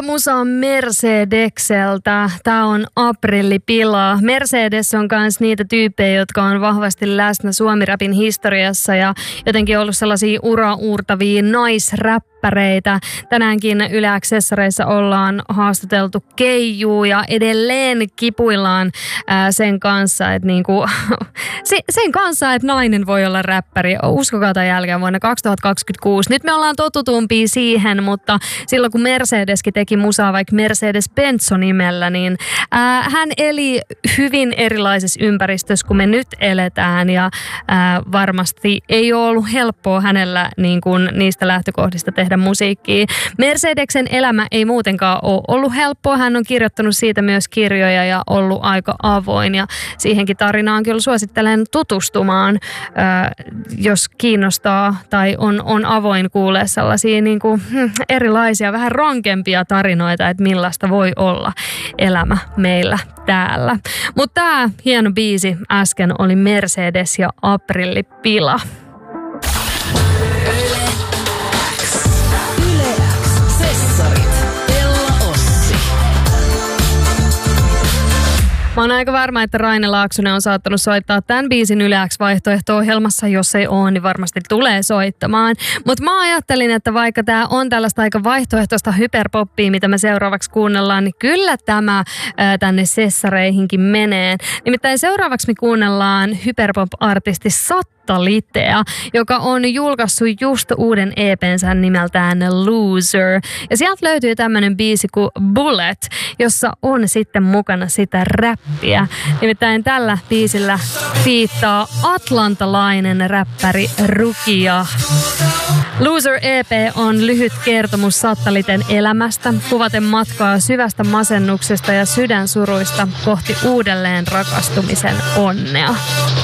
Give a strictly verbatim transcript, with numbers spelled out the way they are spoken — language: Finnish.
musaa Mercedekseltä. Tämä on Aprillipila. Mercedes on myös niitä tyyppejä, jotka on vahvasti läsnä suomi-rapin historiassa ja jotenkin ollut sellaisia ura-uurtavia naisräppäreitä. Tänäänkin Yle Accessoreissa ollaan haastateltu Keijuu ja edelleen kipuillaan ää, sen kanssa, että niinku, se, sen kanssa, että nainen voi olla räppäri. Uskokaa tämän jälkeen vuonna kaksituhattakaksikymmentäkuusi. Nyt me ollaan totutumpia siihen, mutta silloin kun Mercedeskin teki musaa vaikka Mercedes-Benzo nimellä, niin ää, hän eli hyvin erilaisessa ympäristössä kuin me nyt eletään ja ää, varmasti ei ole ollut helppoa hänellä niin kuin niistä lähtökohdista tehdä musiikkia. Mercedeksen elämä ei muutenkaan ole ollut helppoa. Hän on kirjoittanut siitä myös kirjoja ja ollut aika avoin ja siihenkin tarinaan kyllä suosittelen tutustumaan, ää, jos kiinnostaa tai on, on avoin kuulee sellaisia niin kuin, hmm, erilaisia, vähän rankempia tarinoita, että millaista voi olla elämä meillä täällä. Mutta tämä hieno biisi äsken oli Mercedes ja Aprillipila. Mä oon aika varma, että Raine Laaksonen on saattanut soittaa tämän biisin Yle X vaihtoehto-ohjelmassa. Jos ei ole, niin varmasti tulee soittamaan. Mutta mä ajattelin, että vaikka tää on tällaista aika vaihtoehtoista hyperpoppia, mitä me seuraavaksi kuunnellaan, niin kyllä tämä ää, tänne sessareihinkin menee. Nimittäin seuraavaksi me kuunnellaan hyperpop-artisti Satta Litea, joka on julkaissut just uuden E P:nsä nimeltään Loser. Ja sieltä löytyy tämmönen biisi kuin Bullet, jossa on sitten mukana sitä räppiä. Nimittäin tällä biisillä fiittaa atlantalainen räppäri Rukia. Loser E P on lyhyt kertomus Satta Liten elämästä, kuvaten matkaa syvästä masennuksesta ja sydänsuruista kohti uudelleen rakastumisen onnea.